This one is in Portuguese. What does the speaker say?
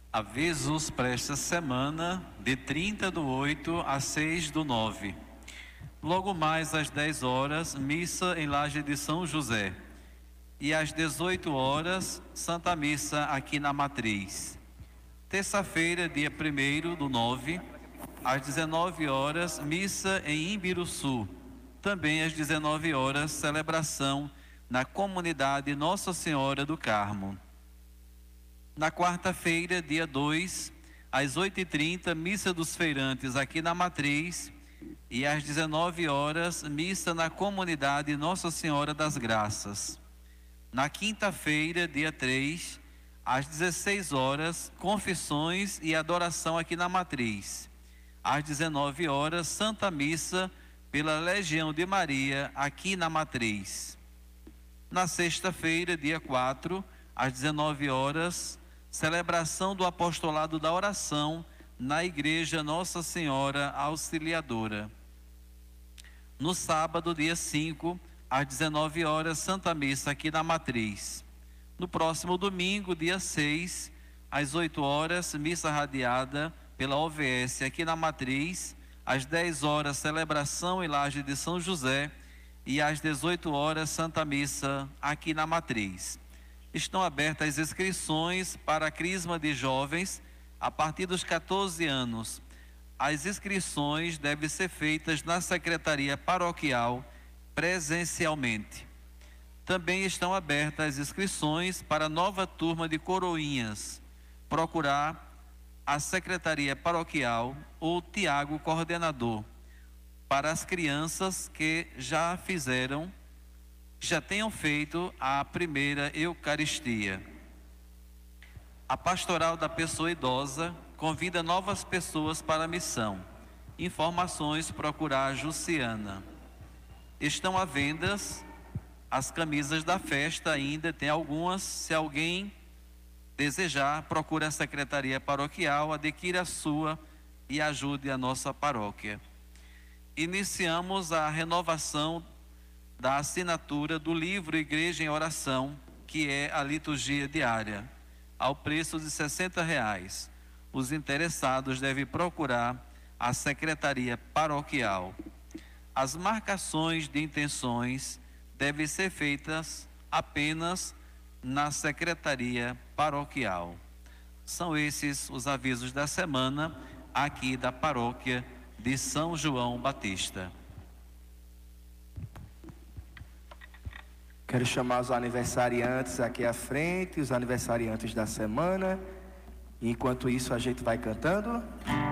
Avisos para esta semana, de 30/8 a 6/9. Logo mais às 10 horas, missa em Laje de São José. E às 18 horas, Santa Missa aqui na Matriz. Terça-feira, dia 1º/9, às 19 horas, missa em Imbiruçu. Também às 19 horas, celebração na comunidade Nossa Senhora do Carmo. Na quarta-feira, dia 2, às 8h30, missa dos feirantes aqui na Matriz. E às 19 horas, missa na comunidade Nossa Senhora das Graças. Na quinta-feira, dia 3, às 16 horas, confissões e adoração aqui na Matriz. Às 19 horas, Santa Missa pela Legião de Maria aqui na Matriz. Na sexta-feira, dia 4, às 19 horas, celebração do apostolado da oração na Igreja Nossa Senhora Auxiliadora. No sábado, dia 5, às 19 horas, Santa Missa aqui na Matriz. No próximo domingo, dia 6, às 8 horas, missa radiada pela OVS aqui na Matriz. Às 10 horas, celebração em Laje de São José. E às 18 horas, Santa Missa aqui na Matriz. Estão abertas as inscrições para a Crisma de Jovens a partir dos 14 anos. As inscrições devem ser feitas na Secretaria Paroquial presencialmente. Também estão abertas as inscrições para a nova turma de coroinhas. Procurar a Secretaria Paroquial ou Tiago, coordenador, para as crianças que já tenham feito a primeira Eucaristia. A Pastoral da Pessoa Idosa convida novas pessoas para a missão. Informações, procurar a Jussiana. Estão à venda as camisas da festa, ainda tem algumas. Se alguém desejar, procure a Secretaria Paroquial, adquira a sua e ajude a nossa paróquia. Iniciamos a renovação da assinatura do livro Igreja em Oração, que é a liturgia diária, ao preço de R$60. Os interessados devem procurar a Secretaria Paroquial. As marcações de intenções devem ser feitas apenas na Secretaria Paroquial. São esses os avisos da semana aqui da Paróquia de São João Batista. Quero chamar os aniversariantes aqui à frente, os aniversariantes da semana. Enquanto isso, a gente vai cantando.